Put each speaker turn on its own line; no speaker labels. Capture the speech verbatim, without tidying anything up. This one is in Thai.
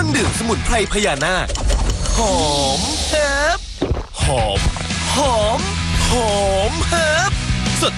รื่องดื่มสมุนไพรพญานาคหอมแฮบหอมหอมหอมแฮบ